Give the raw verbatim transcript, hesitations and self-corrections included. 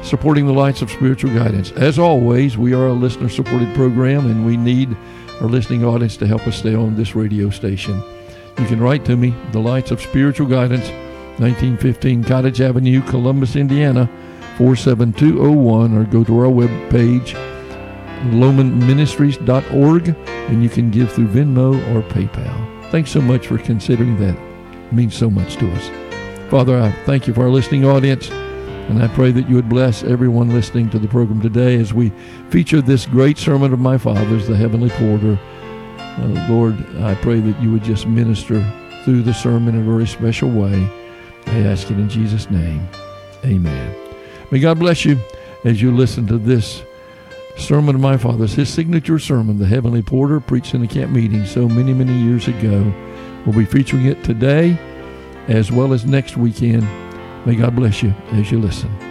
supporting the Lights of Spiritual Guidance. As always, we are a listener-supported program, and we need our listening audience to help us stay on this radio station. You can write to me, the Lights of Spiritual Guidance, nineteen fifteen Cottage Avenue, Columbus, Indiana, four seven two oh one, or go to our webpage, loman ministries dot org, and you can give through Venmo or PayPal. Thanks so much for considering that. It means so much to us. Father, I thank you for our listening audience, and I pray that you would bless everyone listening to the program today as we feature this great sermon of my father's, the Heavenly Porter. Uh, Lord, I pray that you would just minister through the sermon in a very special way. I ask it in Jesus' name. Amen. May God bless you as you listen to this sermon of my father's, his signature sermon, the Heavenly Porter, preached in a camp meeting so many, many years ago. We'll be featuring it today as well as next weekend. May God bless you as you listen.